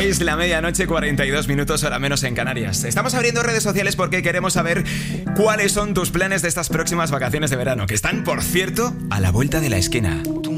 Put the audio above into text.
Es la medianoche, 42 minutos, hora menos en Canarias. Estamos abriendo redes sociales porque queremos saber cuáles son tus planes de estas próximas vacaciones de verano, que están, por cierto, a la vuelta de la esquina.